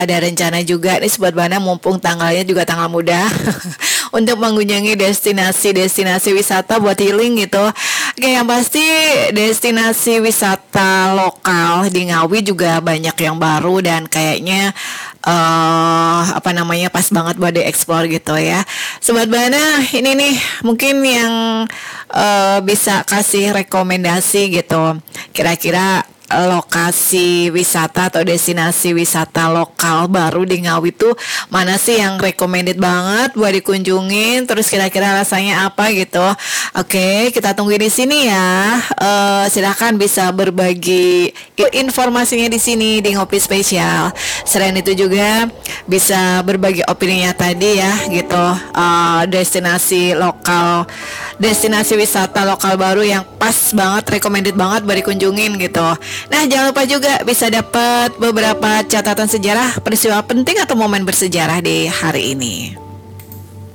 ada rencana juga nih Sobat Bana, mumpung tanggalnya juga tanggal muda untuk mengunjungi destinasi-destinasi wisata buat healing gitu. Oke, yang pasti destinasi wisata lokal di Ngawi juga banyak yang baru dan kayaknya apa namanya pas banget buat dieksplor gitu ya. Sobat Bana, ini nih mungkin yang bisa kasih rekomendasi gitu. Kira-kira lokasi wisata atau destinasi wisata lokal baru di Ngawi tuh mana sih yang recommended banget buat dikunjungin, terus kira-kira rasanya apa gitu. Oke, kita tunggu di sini ya. Silahkan bisa berbagi informasinya di sini di Ngopi Spesial. Selain itu juga bisa berbagi opininya tadi ya gitu. Destinasi lokal, destinasi wisata lokal baru yang pas banget, recommended banget buat dikunjungin gitu. Nah, jangan lupa juga bisa dapat beberapa catatan sejarah peristiwa penting atau momen bersejarah di hari ini.